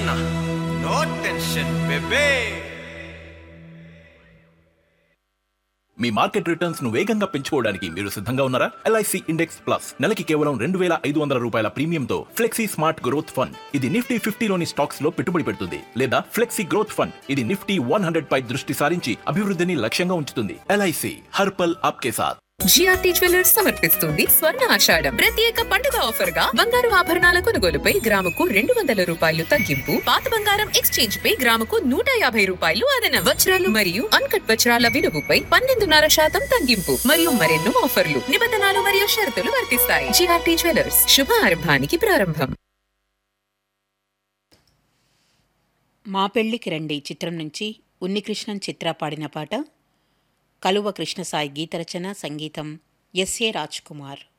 చిన్న no tension బేబే. మీ market returns ను వేగంగా పెంచుకోవడానికి మీరు సిద్ధంగా ఉన్నారా? LIC ఇండెక్స్ ప్లస్ నెలకి కేవలం 2,500 రూపాయల ప్రీమియంతో ఫ్లెక్సీ స్మార్ట్ గ్రోత్ ఫండ్. ఇది నిఫ్టీ 50లోని స్టాక్స్ లో పెట్టుబడి పెడుతుంది. లేదా ఫ్లెక్సీ గ్రోత్ ఫండ్, ఇది నిఫ్టీ 100 పై దృష్టి సారించి అభివృద్ధిని లక్ష్యంగా ఉంచుతుంది. LIC హర్ పల్ ఆప్కే సాథ్. జిఆర్టీ జ్యువెలర్స్ సమర్పిస్తుంది స్వర్ణ ఆషాఢం ప్రత్యేక పండుగ ఆఫర్ గా బంగారు ఆభరణాల కొనుగోలుపై గ్రాముకు 200 రూపాయలు తగ్గింపు, పాత బంగారం ఎక్స్చేంజ్ పై గ్రాముకు 150 రూపాయలు అదనం, వజ్రాలు మరియు అన్కట్ వజ్రాల విలువపై 12.5% తగ్గింపు మరియు మరెన్నో ఆఫర్లు. నిబంధనలు మరియు షరతులు వర్తిస్తాయి. జిఆర్టీ జ్యువెలర్స్, శుభారంభానికి ప్రారంభం. మా పెళ్లికి రండి చిత్రం నుంచి ఉన్నికృష్ణన్ చిత్ర పాడిన పాట. కలువ కృష్ణసాయి గీతరచన, సంగీతం ఎస్ఏ రాజ్ కుమార్.